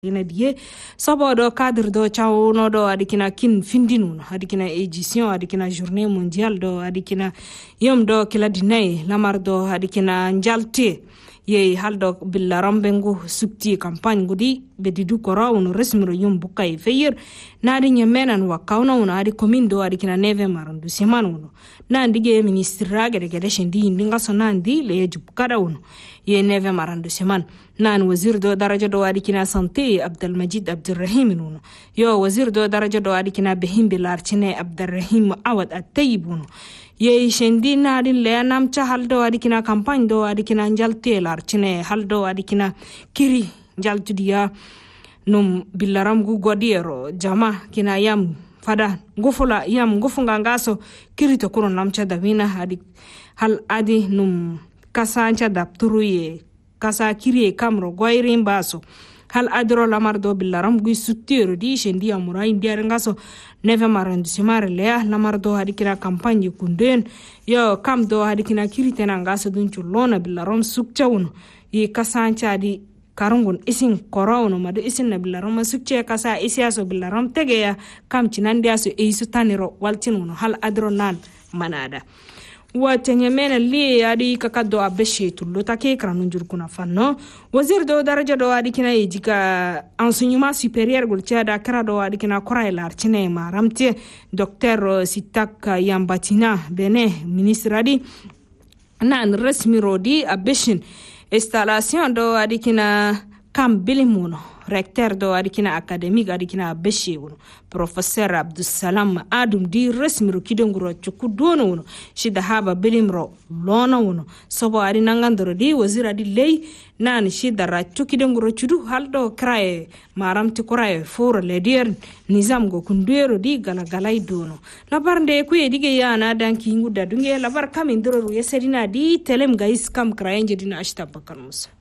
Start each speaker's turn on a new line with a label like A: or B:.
A: ina diye saboda cadre do chawno do adikina kin findinu adikina édition adikina journée mondiale do adikina yom do kila dinay lamar do adikina njalte ye haldo billaram bengu sukti campagne gudi bedidu kora uno resmiro yom bukay feyer nadi nyemenan wakawna uno adi commune do adikina neve marandu semana uno nandige ministre ragere gede shendi ndinga sonandi le jubkada uno ye neve marandu semana nan wazir do daraja do adikina santé Abdelmajid Abdurrahim uno yo wazir do daraja do adikina behim bilarchine Abdurrahim Awad at-Tayyib uno ye shendi nadin le namcha haldo adikina campagne do adikina njalte larchine haldo adikina kiri njaltudiya num billaram gu godiero jama kina yam fada ngufula yam ngufunga ngaso kiri to kuron namcha davina hal adi num kasancha dapturuye kasa kiri kamro goirin baso hal adro lamar do billaram gu sutiro di shendi amura indiar ngaso neve marandu simare lea lamar do hadikina campagne kunden yo kam do hadikina kiri tena ngaso dun chulona billaram sukchawun yi kasancha di karangun isin korawno madu isin na billaram sukche kasa isiaso billaram tegeya kam chinandia so eisu taniro waltinuno hal adro nan manada watenya mena li adi kakado abeshe tullo take kranun jurkuna fanno wazir do daraja do adi kina ejika enseignement supérieur gulcha da kra do adi kina koray larchine maramte docteur Sitak Yambatina bene ministre adi nan resmi rodi abeshin installation do adi kina kam bilimuno recteur do adikina académique adikina beshe wono professeur Abdussalam Adum di resmi rukidenguro chukudono wono shida haba bilimro lona wono sobo ari nangandoro di wazira di lay nan shida ra chukidenguro chudu haldo krae maramti korae for ledier nizam go kundero di galagalai dono labarnde ku edige yana danki nguda dunge labar kam indoro yesedina di telem gais kam krae jedina ashta bakar musa